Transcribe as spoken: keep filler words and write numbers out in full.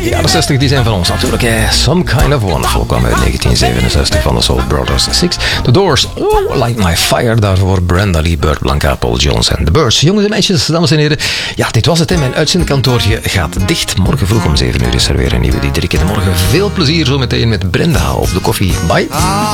jaren zestig die zijn van ons natuurlijk. Hè. Some Kind of Wonderful kwam uit negentien zevenenzestig van de Soul Brothers Six. The Doors, oh, Light My Fire. Daarvoor Brenda Lee, Burt Blanca, Paul Jones en The Birds. Jongens en meisjes, dames en heren. Ja, dit was het. Hè. Mijn uitzendkantoortje gaat dicht. Morgen vroeg om zeven uur is er weer een nieuwe Diederik in de Morgen. Veel plezier zometeen met Brenda op de koffie. Bye.